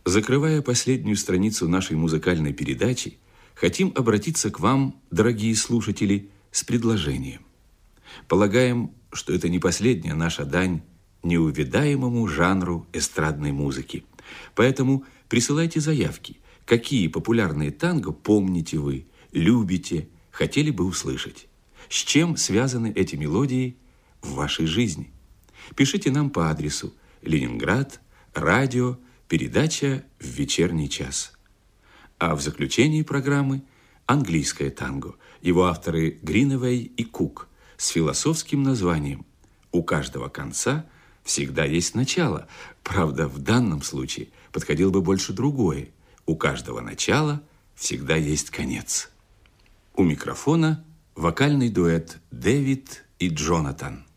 Закрывая последнюю страницу нашей музыкальной передачи, хотим обратиться к вам, дорогие слушатели, с предложением. Полагаем, что это не последняя наша дань неувядаемому жанру эстрадной музыки. Поэтому присылайте заявки, какие популярные танго помните вы, любите, хотели бы услышать. С чем связаны эти мелодии в вашей жизни? Пишите нам по адресу Ленинград, радио, передача «В вечерний час». А в заключении программы английское танго. Его авторы Гринэвэй и Кук с философским названием «У каждого конца всегда есть начало». Правда, в данном случае подходил бы больше другое. «У каждого начала всегда есть конец». У микрофона вокальный дуэт Дэвид и Джонатан.